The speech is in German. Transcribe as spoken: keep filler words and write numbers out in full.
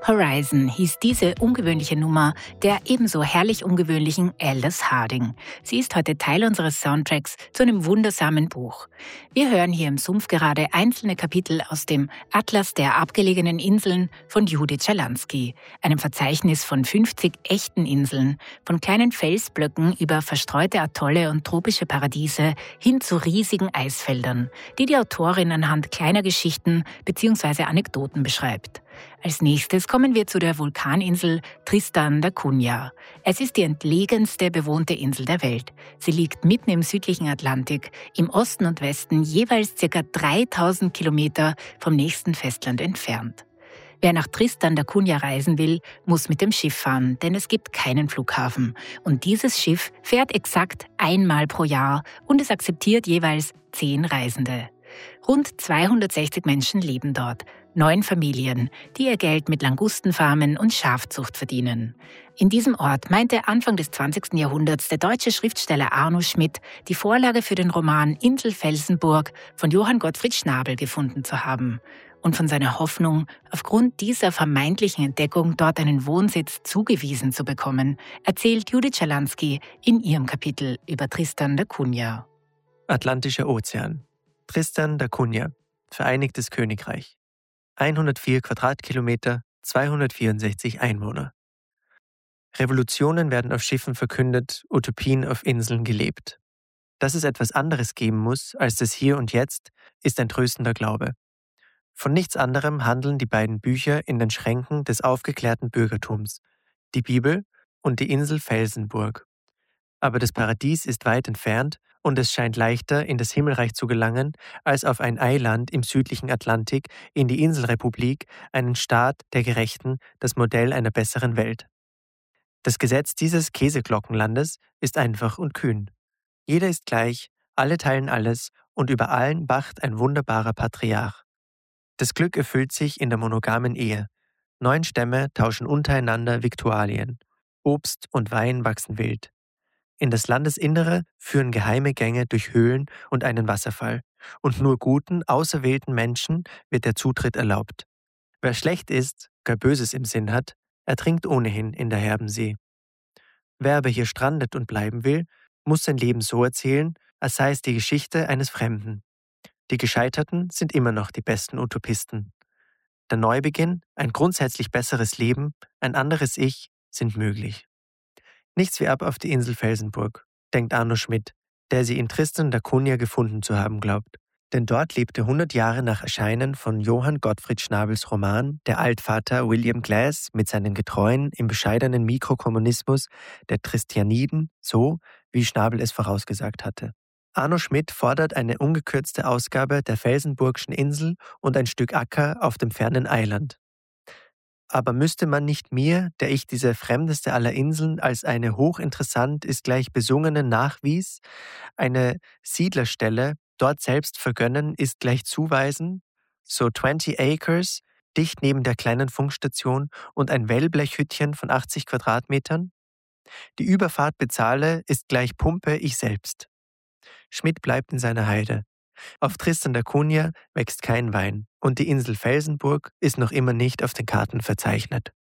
Horizon hieß diese ungewöhnliche Nummer der ebenso herrlich ungewöhnlichen Aldous Harding. Sie ist heute Teil unseres Soundtracks zu einem wundersamen Buch. Wir hören hier im Sumpf gerade einzelne Kapitel aus dem Atlas der abgelegenen Inseln von Judith Schalansky, einem Verzeichnis von fünfzig echten Inseln, von kleinen Felsblöcken über verstreute Atolle und tropische Paradiese hin zu riesigen Eisfeldern, die die Autorin anhand kleiner Geschichten bzw. Anekdoten beschreibt. Als nächstes kommen wir zu der Vulkaninsel Tristan da Cunha. Es ist die entlegenste bewohnte Insel der Welt. Sie liegt mitten im südlichen Atlantik, im Osten und Westen jeweils ca. dreitausend Kilometer vom nächsten Festland entfernt. Wer nach Tristan da Cunha reisen will, muss mit dem Schiff fahren, denn es gibt keinen Flughafen. Und dieses Schiff fährt exakt einmal pro Jahr und es akzeptiert jeweils zehn Reisende. Rund zweihundertsechzig Menschen leben dort, neun Familien, die ihr Geld mit Langustenfarmen und Schafzucht verdienen. In diesem Ort meinte Anfang des zwanzigsten Jahrhunderts der deutsche Schriftsteller Arno Schmidt die Vorlage für den Roman Insel Felsenburg von Johann Gottfried Schnabel gefunden zu haben. Und von seiner Hoffnung, aufgrund dieser vermeintlichen Entdeckung dort einen Wohnsitz zugewiesen zu bekommen, erzählt Judith Schalansky in ihrem Kapitel über Tristan da Cunha. Atlantischer Ozean. Tristan da Cunha, Vereinigtes Königreich. hundertvier Quadratkilometer, zweihundertvierundsechzig Einwohner. Revolutionen werden auf Schiffen verkündet, Utopien auf Inseln gelebt. Dass es etwas anderes geben muss als das Hier und Jetzt, ist ein tröstender Glaube. Von nichts anderem handeln die beiden Bücher in den Schränken des aufgeklärten Bürgertums, die Bibel und die Insel Felsenburg. Aber das Paradies ist weit entfernt und es scheint leichter, in das Himmelreich zu gelangen, als auf ein Eiland im südlichen Atlantik, in die Inselrepublik, einen Staat der Gerechten, das Modell einer besseren Welt. Das Gesetz dieses Käseglockenlandes ist einfach und kühn. Jeder ist gleich, alle teilen alles und über allen wacht ein wunderbarer Patriarch. Das Glück erfüllt sich in der monogamen Ehe. Neun Stämme tauschen untereinander Viktualien. Obst und Wein wachsen wild. In das Landesinnere führen geheime Gänge durch Höhlen und einen Wasserfall. Und nur guten, auserwählten Menschen wird der Zutritt erlaubt. Wer schlecht ist, gar Böses im Sinn hat, ertrinkt ohnehin in der herben See. Wer aber hier strandet und bleiben will, muss sein Leben so erzählen, als sei es die Geschichte eines Fremden. Die Gescheiterten sind immer noch die besten Utopisten. Der Neubeginn, ein grundsätzlich besseres Leben, ein anderes Ich sind möglich. Nichts wie ab auf die Insel Felsenburg, denkt Arno Schmidt, der sie in Tristan da Cunha gefunden zu haben glaubt. Denn dort lebte hundert Jahre nach Erscheinen von Johann Gottfried Schnabels Roman der Altvater William Glass mit seinen Getreuen im bescheidenen Mikrokommunismus der Tristianiden, so wie Schnabel es vorausgesagt hatte. Arno Schmidt fordert eine ungekürzte Ausgabe der Felsenburgschen Insel und ein Stück Acker auf dem fernen Eiland. Aber müsste man nicht mir, der ich diese fremdeste aller Inseln als eine hochinteressant ist gleich besungene nachwies, eine Siedlerstelle dort selbst vergönnen ist gleich zuweisen, so zwanzig Acres, dicht neben der kleinen Funkstation und ein Wellblechhüttchen von achtzig Quadratmetern? Die Überfahrt bezahle, ist gleich Pumpe ich selbst. Schmidt bleibt in seiner Heide. Auf Tristan da Cunha wächst kein Wein und die Insel Felsenburg ist noch immer nicht auf den Karten verzeichnet.